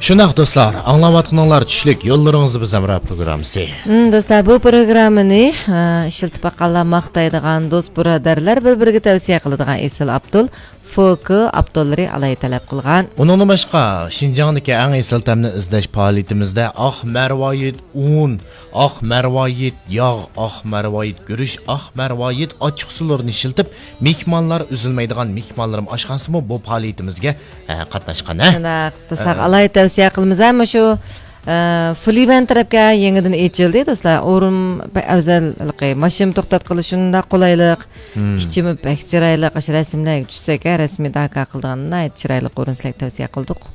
Şunaq dostlar, anlavatqınlar tushlik yo'llaringizni biz amra programmasi. Do'stlar, bu programmani ishiltib maqtaydigan do'st birodarlar bir-biriga tavsiya qiladigan Esil Abdul FK Abdullari alay talab qilgan. Uningdan boshqa Shinjongdagi eng esil ta'mni izlash faoliyatimizda marvoyit un, marvoyit yog', marvoyit guruch, marvoyit ochiq suvlarni ishiltib, mehmonlar uzilmaydigan mehmonlarim oshxonasimi bu faoliyatimizga qatnashgan. Do'stlar, alay tavsiya qilamiz, ammo shu Flivan tarafga yangidan echildi do'stlar. O'rim afzallıqi, mashin to'xtat qilishunda qulaylik, ichimi pek chiroyli, rasmlarga tushsak, rasmiy daka qilganini chiroyli ko'rinishlar tavsiya qildik.